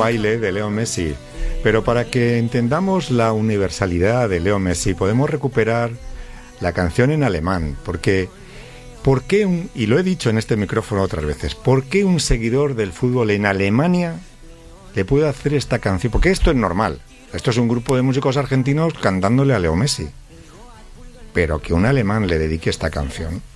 baile de Leo Messi. Pero para que entendamos la universalidad de Leo Messi, podemos recuperar la canción en alemán, porque ¿por qué y lo he dicho en este micrófono otras veces, ¿por qué un seguidor del fútbol en Alemania le puede hacer esta canción? Porque esto es normal. Esto es un grupo de músicos argentinos cantándole a Leo Messi. Pero que un alemán le dedique esta canción,